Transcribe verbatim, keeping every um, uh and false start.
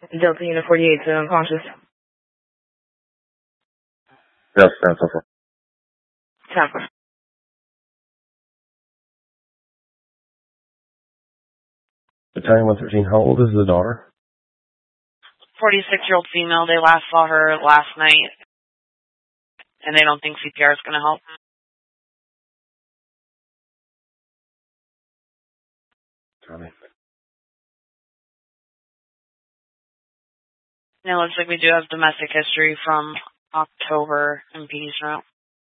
Delta Unit forty-eight, still unconscious. Yes, that's over. Ten. Battalion one thirteen, how old is the daughter? forty-six-year-old female. They last saw her last night, and they don't think C P R is going to help. Copy. It looks like we do have domestic history from October in P D's route.